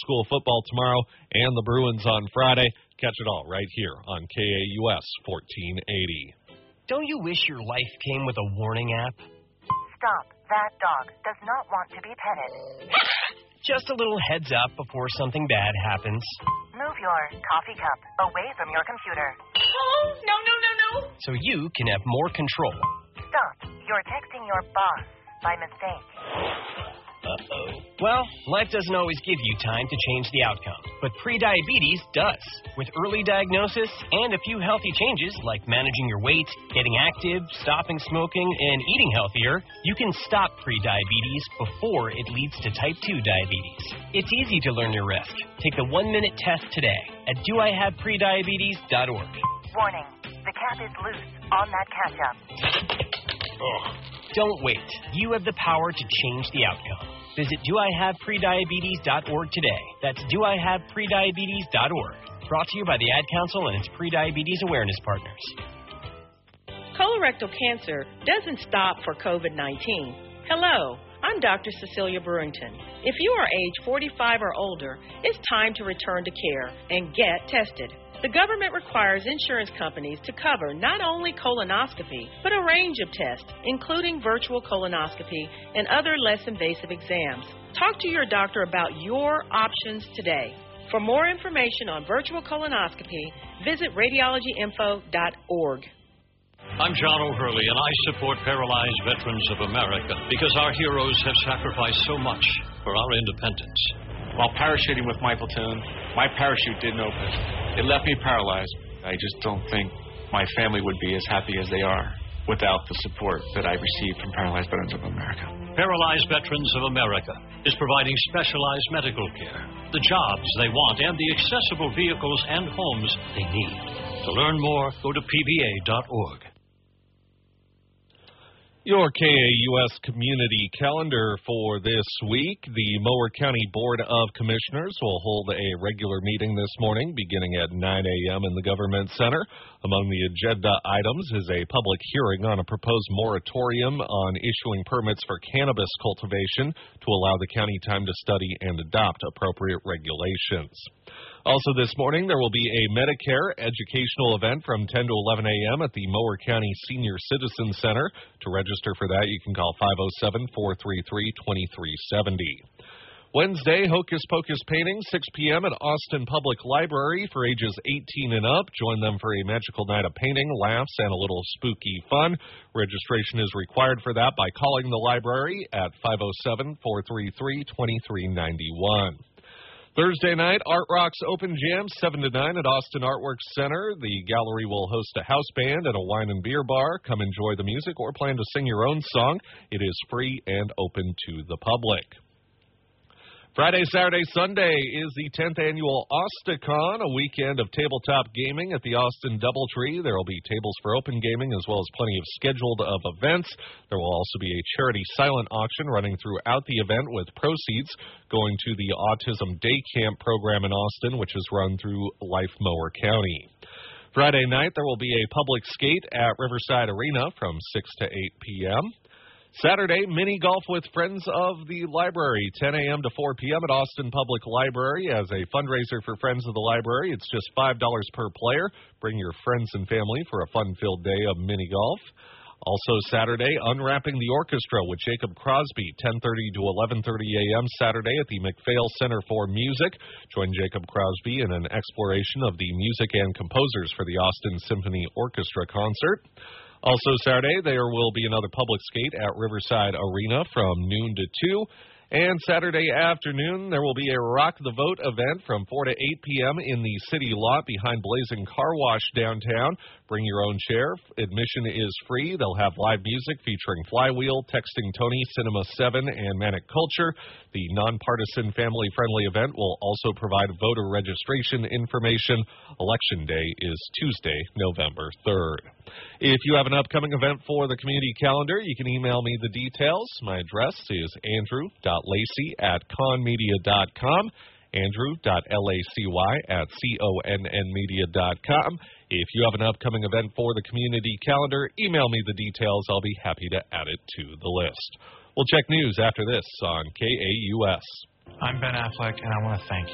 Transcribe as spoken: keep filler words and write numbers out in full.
school football tomorrow and the Bruins on Friday. Catch it all right here on K A U S fourteen eighty. Don't you wish your life came with a warning app? Stop. That dog does not want to be petted. Just a little heads up before something bad happens. Move your coffee cup away from your computer. Oh, no, no, no, no. So you can have more control. Stop. You're texting your boss by mistake. Uh-oh. Well, life doesn't always give you time to change the outcome, but prediabetes does. With early diagnosis and a few healthy changes like managing your weight, getting active, stopping smoking, and eating healthier, you can stop prediabetes before it leads to type two diabetes. It's easy to learn your risk. Take the one-minute test today at do I have prediabetes dot org. Warning. The cap is loose on that ketchup. Ugh. Don't wait. You have the power to change the outcome. Visit do I have prediabetes dot org today. That's do I have prediabetes dot org. Brought to you by the Ad Council and its Prediabetes Awareness Partners. Colorectal cancer doesn't stop for COVID nineteen. Hello, I'm Doctor Cecilia Brewington. If you are age forty-five or older, it's time to return to care and get tested. The government requires insurance companies to cover not only colonoscopy, but a range of tests, including virtual colonoscopy and other less invasive exams. Talk to your doctor about your options today. For more information on virtual colonoscopy, visit radiology info dot org. I'm John O'Hurley, and I support Paralyzed Veterans of America because our heroes have sacrificed so much for our independence. While parachuting with my platoon, my parachute didn't open. It left me paralyzed. I just don't think my family would be as happy as they are without the support that I received from Paralyzed Veterans of America. Paralyzed Veterans of America is providing specialized medical care, the jobs they want, and the accessible vehicles and homes they need. To learn more, go to P V A dot org. Your K A U S community calendar for this week. The Mower County Board of Commissioners will hold a regular meeting this morning beginning at nine a.m. in the Government Center. Among the agenda items is a public hearing on a proposed moratorium on issuing permits for cannabis cultivation to allow the county time to study and adopt appropriate regulations. Also this morning, there will be a Medicare educational event from ten to eleven a.m. at the Mower County Senior Citizen Center. To register for that, you can call five oh seven, four three three, two three seven oh. Wednesday, Hocus Pocus Painting, six p.m. at Austin Public Library for ages eighteen and up. Join them for a magical night of painting, laughs, and a little spooky fun. Registration is required for that by calling the library at five oh seven, four three three, two three nine one. Thursday night, Art Rock's Open Jam, seven to nine at Austin Artworks Center. The gallery will host a house band and a wine and beer bar. Come enjoy the music or plan to sing your own song. It is free and open to the public. Friday, Saturday, Sunday is the tenth annual Austicon, a weekend of tabletop gaming at the Austin Doubletree. There will be tables for open gaming as well as plenty of scheduled of events. There will also be a charity silent auction running throughout the event with proceeds going to the Autism Day Camp program in Austin, which is run through Life Mower County. Friday night, there will be a public skate at Riverside Arena from six to eight p.m. Saturday, mini golf with Friends of the Library, ten a.m. to four p.m. at Austin Public Library as a fundraiser for Friends of the Library. It's just five dollars per player. Bring your friends and family for a fun-filled day of mini golf. Also Saturday, Unwrapping the Orchestra with Jacob Crosby, ten thirty to eleven thirty a.m. Saturday at the McPhail Center for Music. Join Jacob Crosby in an exploration of the music and composers for the Austin Symphony Orchestra concert. Also Saturday, there will be another public skate at Riverside Arena from noon to two. And Saturday afternoon, there will be a Rock the Vote event from four to eight p.m. in the city lot behind Blazing Car Wash downtown. Bring your own chair. Admission is free. They'll have live music featuring Flywheel, Texting Tony, Cinema seven, and Manic Culture. The nonpartisan, family-friendly event will also provide voter registration information. Election Day is Tuesday, November third. If you have an upcoming event for the community calendar, you can email me the details. My address is andrew dot lacy at conmedia dot com, andrew dot lacy at conn media dot com. If you have an upcoming event for the community calendar, email me the details. I'll be happy to add it to the list. We'll check news after this on K A U S. I'm Ben Affleck, and I want to thank you.